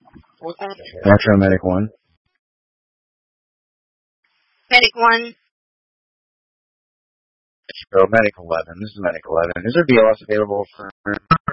Metro Medic 1. Medic 1. So Medic 11. This is Medic 11. Is there BLS available for